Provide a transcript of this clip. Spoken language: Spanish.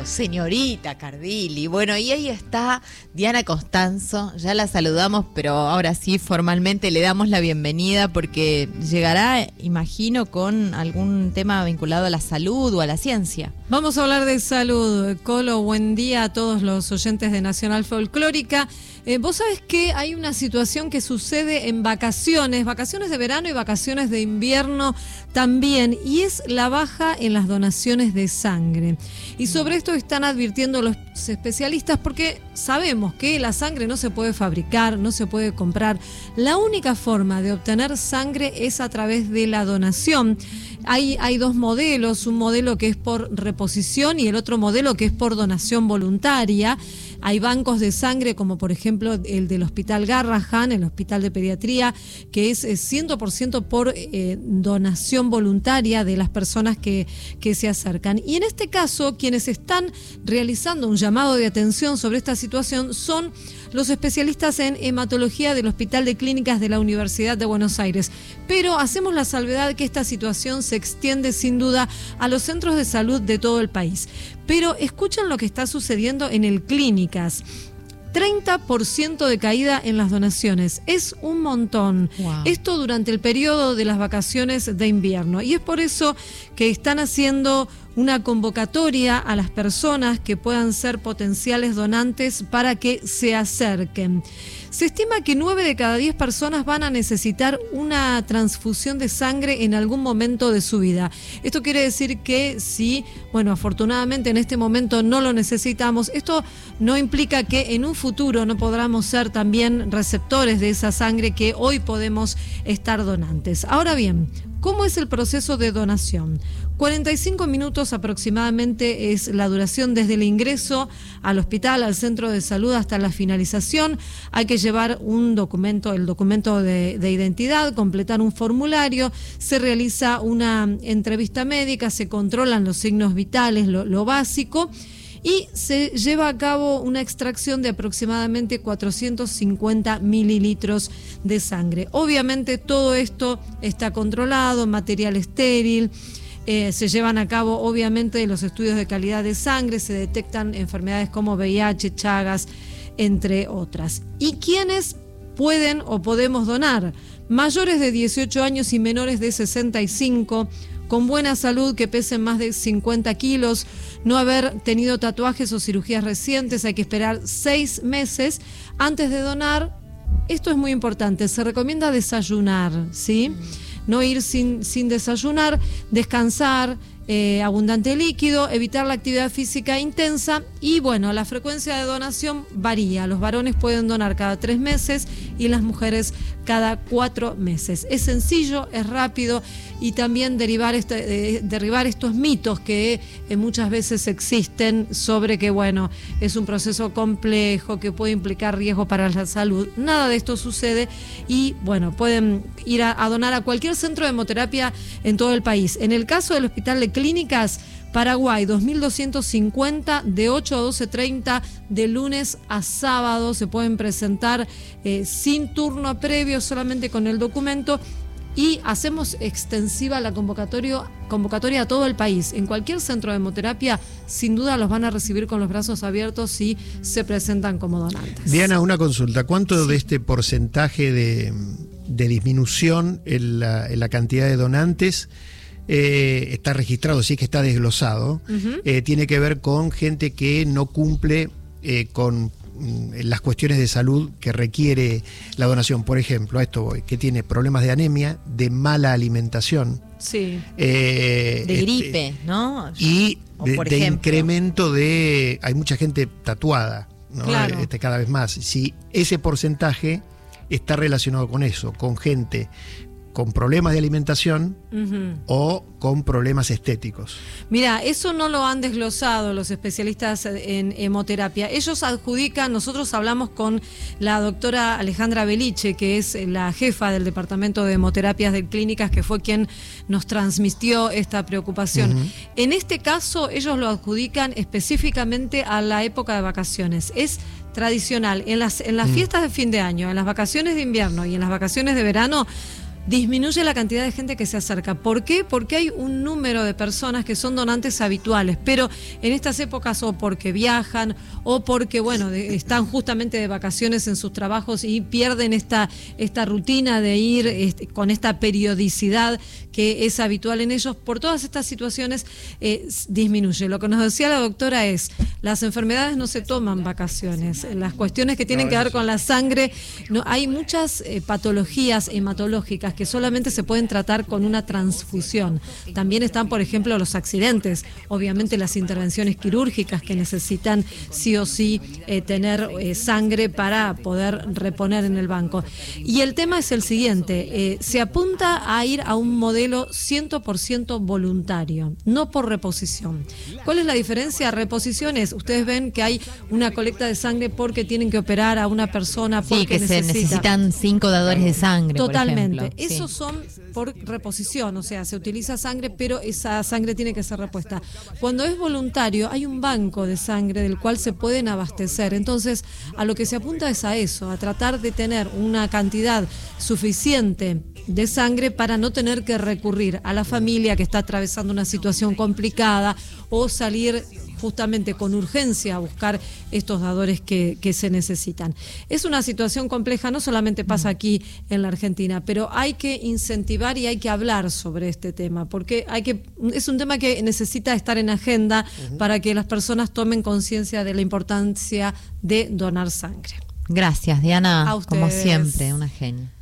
señorita Cardilli. Bueno, y ahí está Diana Costanzo, ya la saludamos, pero ahora sí formalmente le damos la bienvenida porque llegará, imagino, con algún tema vinculado a la salud o a la ciencia. Vamos a hablar de salud. Colo, buen día a todos los oyentes de Nacional Folclórica. Vos sabés que hay una situación que sucede en vacaciones de verano y vacaciones de invierno también, y es la baja en las donaciones de sangre. Y sobre esto están advirtiendo los especialistas porque sabemos que la sangre no se puede fabricar, no se puede comprar. La única forma de obtener sangre es a través de la donación. Hay dos modelos, un modelo que es por reposición y el otro modelo que es por donación voluntaria. Hay bancos de sangre como por ejemplo el del Hospital Garrahan, el Hospital de Pediatría, que es 100% por donación voluntaria de las personas que se acercan. Y en este caso, quienes están realizando un llamado de atención sobre esta situación son los especialistas en hematología del Hospital de Clínicas de la Universidad de Buenos Aires. Pero hacemos la salvedad que esta situación se extiende sin duda a los centros de salud de todo el país. Pero escuchen lo que está sucediendo en el Clínicas. 30% de caída en las donaciones. Es un montón. Wow. Esto durante el periodo de las vacaciones de invierno. Y es por eso que están haciendo una convocatoria a las personas que puedan ser potenciales donantes para que se acerquen. Se estima que 9 de cada 10 personas van a necesitar una transfusión de sangre en algún momento de su vida. Esto quiere decir que si, afortunadamente en este momento no lo necesitamos, esto no implica que en un futuro no podamos ser también receptores de esa sangre que hoy podemos estar donantes. Ahora bien, ¿cómo es el proceso de donación? 45 minutos aproximadamente es la duración desde el ingreso al hospital, al centro de salud, hasta la finalización. Hay que llevar un documento, el documento de identidad, completar un formulario, se realiza una entrevista médica, se controlan los signos vitales, lo básico, y se lleva a cabo una extracción de aproximadamente 450 mililitros de sangre. Obviamente todo esto está controlado, material estéril. Se llevan a cabo obviamente los estudios de calidad de sangre, se detectan enfermedades como VIH, Chagas, entre otras. ¿Y quiénes pueden o podemos donar? Mayores de 18 años y menores de 65, con buena salud, que pesen más de 50 kilos, no haber tenido tatuajes o cirugías recientes. Hay que esperar 6 meses antes de donar. Esto es muy importante, se recomienda desayunar, ¿sí? No ir sin desayunar, descansar, abundante líquido, evitar la actividad física intensa y la frecuencia de donación varía. Los varones pueden donar cada 3 meses y las mujeres cada 4 meses. Es sencillo, es rápido y también derribar estos mitos que muchas veces existen sobre que es un proceso complejo que puede implicar riesgo para la salud. Nada de esto sucede y pueden ir a donar a cualquier centro de hemoterapia en todo el país. En el caso del Hospital de Clínicas Paraguay, 2250, de 8 a 12:30, de lunes a sábado. Se pueden presentar sin turno previo, solamente con el documento. Y hacemos extensiva la convocatoria a todo el país. En cualquier centro de hemoterapia, sin duda los van a recibir con los brazos abiertos si se presentan como donantes. Diana, una consulta. ¿Cuánto de este porcentaje de disminución en la cantidad de donantes está registrado, sí que está desglosado, tiene que ver con gente que no cumple con las cuestiones de salud que requiere la donación? Por ejemplo, a esto voy, que tiene problemas de anemia, de mala alimentación, sí, de gripe, ¿no? Y de incremento de... Hay mucha gente tatuada, ¿no? Claro. Cada vez más. Si ese porcentaje está relacionado con eso, con gente con problemas de alimentación o con problemas estéticos. Mira, eso no lo han desglosado los especialistas en hemoterapia. Ellos adjudican, nosotros hablamos con la doctora Alejandra Beliche, que es la jefa del departamento de hemoterapias de Clínicas, que fue quien nos transmitió esta preocupación. En este caso, ellos lo adjudican específicamente a la época de vacaciones. Es tradicional, en las fiestas de fin de año, en las vacaciones de invierno y en las vacaciones de verano, disminuye la cantidad de gente que se acerca. ¿Por qué? Porque hay un número de personas que son donantes habituales, pero en estas épocas o porque viajan o porque, bueno, están justamente de vacaciones en sus trabajos y pierden esta rutina de ir con esta periodicidad que es habitual en ellos. Por todas estas situaciones disminuye. Lo que nos decía la doctora es, las enfermedades no se toman vacaciones, las cuestiones que tienen que ver con la sangre, hay muchas patologías hematológicas que solamente se pueden tratar con una transfusión. También están, por ejemplo, los accidentes, obviamente las intervenciones quirúrgicas que necesitan sí o sí tener sangre para poder reponer en el banco. Y el tema es el siguiente, se apunta a ir a un modelo 100% voluntario, no por reposición. ¿Cuál es la diferencia? Reposiciones, ustedes ven que hay una colecta de sangre porque tienen que operar a una persona porque se necesitan 5 dadores de sangre. Totalmente. Por ejemplo. Esos son por reposición, o sea, se utiliza sangre, pero esa sangre tiene que ser repuesta. Cuando es voluntario, hay un banco de sangre del cual se pueden abastecer. Entonces, a lo que se apunta es a eso, a tratar de tener una cantidad suficiente de sangre para no tener que recurrir a la familia que está atravesando una situación complicada o salir justamente con urgencia a buscar estos dadores que se necesitan. Es una situación compleja, no solamente pasa aquí en la Argentina, pero hay que incentivar y hay que hablar sobre este tema, porque es un tema que necesita estar en agenda para que las personas tomen conciencia de la importancia de donar sangre. Gracias, Diana, A ustedes. como siempre, una genia.